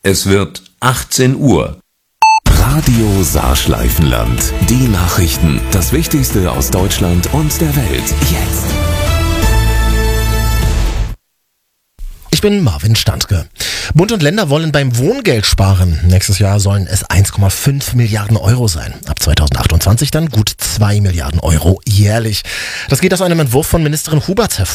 Es wird 18 Uhr. Radio Saarschleifenland. Die Nachrichten. Das Wichtigste aus Deutschland und der Welt. Jetzt. Ich bin Marvin Standke. Bund und Länder wollen beim Wohngeld sparen. Nächstes Jahr sollen es 1,5 Milliarden Euro sein. Ab 2028 dann gut 2 Milliarden Euro jährlich. Das geht aus einem Entwurf von Ministerin Huberts hervor.